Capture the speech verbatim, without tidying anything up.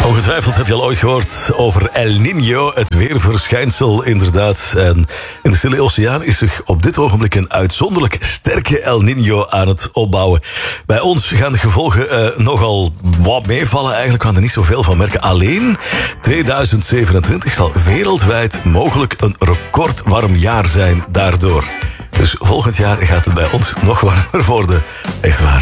Ongetwijfeld heb je al ooit gehoord over El Niño, het weerverschijnsel inderdaad. En in de Stille Oceaan is zich op dit ogenblik een uitzonderlijk sterke El Niño aan het opbouwen. Bij ons gaan de gevolgen uh, nogal wat meevallen. Eigenlijk gaan er niet zoveel van merken. Alleen tweeduizend zevenentwintig zal wereldwijd mogelijk een record warm jaar zijn daardoor. Dus volgend jaar gaat het bij ons nog warmer worden. Echt waar.